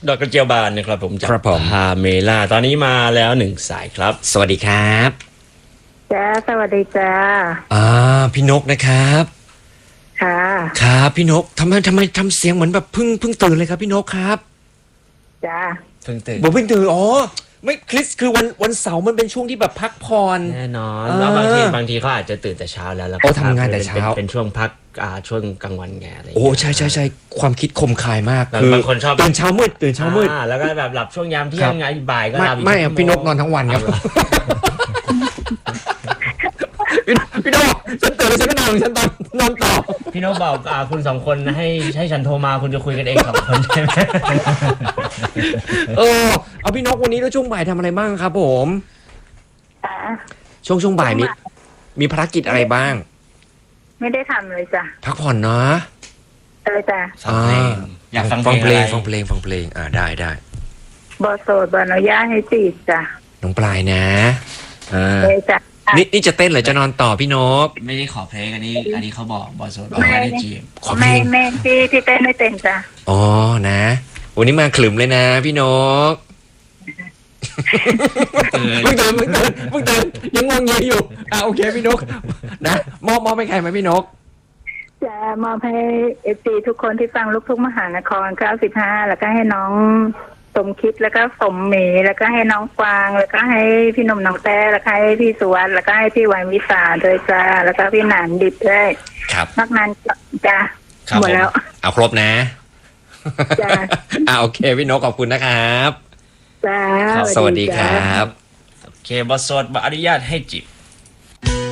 ดอกกระเจียวบานนะครับผมจากครับผมพาเมล่าตอนนี้มาแล้ว1 สายครับสวัสดีครับจ้าสวัสดีจ้าพี่นกนะครับค่ะครับพี่นกทำไมทำเสียงเหมือนแบบเพิ่งตื่นเลยครับพี่นกครับจ้าเพิ่งตื่นบอกเพิ่งตื่นอ๋อไม่คริสคือวันเสาร์มันเป็นช่วงที่แบบพักผ่อนแน่นอนเออแล้วบางทีเขาอาจจะตื่นแต่เช้าแล้วโอ้ทำงานแต่เช้าเป็นช่วงพักช่วงกลางวันไงอะไรอย่างโอ้เงี้ยใช่ความคิดคมคายมากแล้วบางคนชอบตื่นเช้ามืดแล้วก็แบบหลับช่วงยามเที่ยงไงบ่ายก็หลับอีกไม่ชั่วโงพี่นกนอนทั้งวันครับเอาเหรอพี่นกฉันตื่นแล้วฉันก็นอนของฉันนอนต่อพี่นกบอกคุณ2 คนให้ฉันโทรมาคุณจะคุยกันเอง2 คนใช่ไหมเอาพี่นกวันนี้แล้วช่วงบ่ายทำอะไรบ้างครับผมค่ะช่วงบ่ายมีภารกิจอะไรบ้างไม่ได้ทำเลยจ้ะพักผ่อนเนาะจ้ะฟังเพลงอยากฟังฟังเพลงอะไรฟังเพลงได้บอโสดบอนุญาตให้จีบจ้ะน้องปลายนะจ้ะนี่จะเต้นหรือจะนอนต่อพี่นกไม่ได้ขอเพลงอันนี้เขาบอกบอสโซดบอกว่าได้จีบขอเพลงไม่ที่เต้นไม่เต้นจ้ะอ๋อนะวันนี้มาขลุ่มเลยนะพี่นกเพิ่งตื่นยังงงเงียอยู่โอเคพี่นกนะมอบให้ใครไหมพี่นกจะมอบให้เอฟซีทุกคนที่ฟังลูกทุ่งมหานคร95แล้วก็ให้น้องสมคิดแล้วก็สมหมีแล้วก็ให้น้องกวางแล้วก็ให้พี่หนุ่มน้องแต้แล้วก็ให้พี่สุวรรณแล้วก็ให้พี่วันวิสาด้วยจ้าแล้วก็พี่หนานดิบด้วยครับนอกนั้นจ้ะครับหมดแล้วเอาครบนะจ้ะโอเคพี่นกขอบคุณนะครับจ้าสวัสดีครับโอเคบอสโซดอนุญาตให้จีบ